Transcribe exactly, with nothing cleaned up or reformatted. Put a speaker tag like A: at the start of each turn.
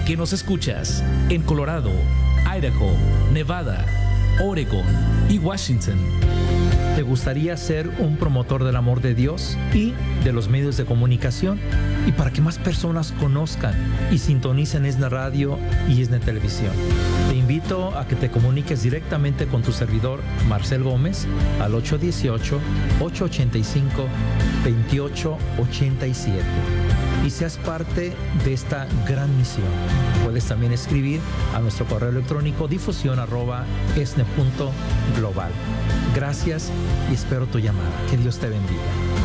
A: que nos escuchas en Colorado, Idaho, Nevada, Oregon y Washington.
B: ¿Te gustaría ser un promotor del amor de Dios y de los medios de comunicación? Y para que más personas conozcan y sintonicen ESNE Radio y ESNE Televisión. Te invito a que te comuniques directamente con tu servidor, Marcel Gómez, al ocho uno ocho, ocho ocho cinco, dos ocho ocho siete. Y seas parte de esta gran misión. Puedes también escribir a nuestro correo electrónico difusión arroba esne punto global. Gracias y espero tu llamada. Que Dios te bendiga.